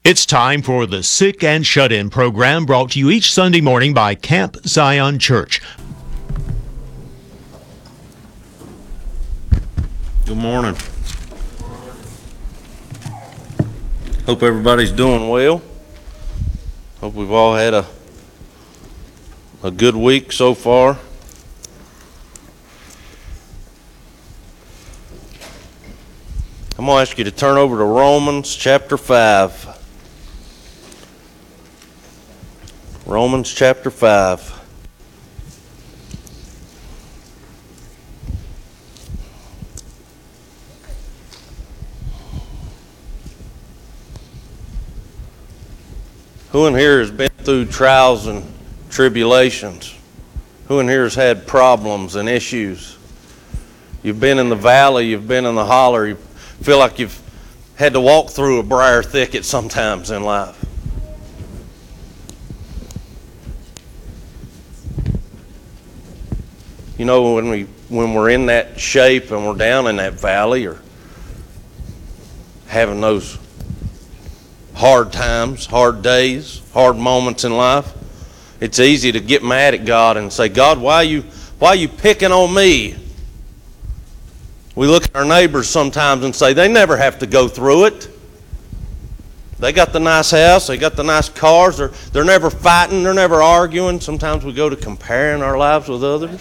It's time for the Sick and Shut-In program, brought to you each Sunday morning by Camp Zion Church. Good morning. Hope everybody's doing well. Hope we've all had a good week so far. I'm going to ask you to turn over to Romans chapter 5. Romans chapter 5. Who in here has been through trials and tribulations? Who in here has had problems and issues? You've been in the valley, you've been in the holler, you feel like you've had to walk through a briar thicket sometimes in life. You know, when we're in that shape and we're down in that valley or having those hard times, hard days, hard moments in life, it's easy to get mad at God and say, God, why are you picking on me? We look at our neighbors sometimes and say, they never have to go through it. They got the nice house, they got the nice cars, they're never fighting, they're never arguing. Sometimes we go to comparing our lives with others.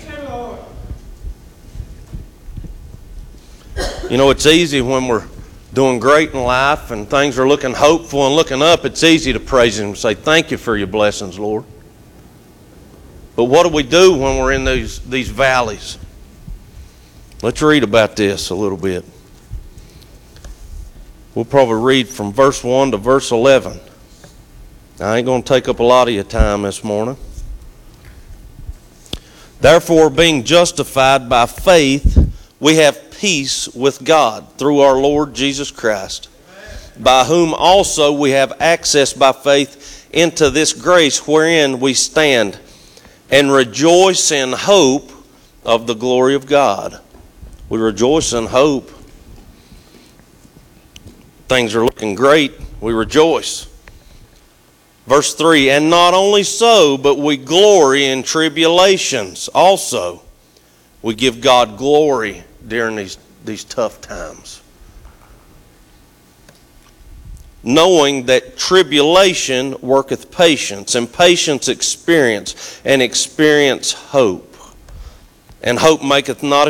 You know, it's easy when we're doing great in life and things are looking hopeful and looking up, it's easy to praise Him and say, thank you for your blessings, Lord. But what do we do when we're in these valleys? Let's read about this a little bit. We'll probably read from verse 1 to verse 11. I ain't going to take up a lot of your time this morning. Therefore, being justified by faith, we have peace with God through our Lord Jesus Christ, by whom also we have access by faith into this grace wherein we stand, and rejoice in hope of the glory of God. We rejoice in hope. Things are looking great. We rejoice. Verse 3, and not only so, but we glory in tribulations also. We give God glory during these tough times, knowing that tribulation worketh patience, and patience experience, and experience hope. And hope maketh not